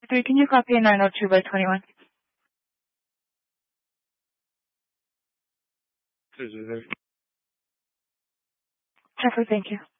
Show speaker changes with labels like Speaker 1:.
Speaker 1: 3, can you copy a 902 by 21? Jeffrey, thank you.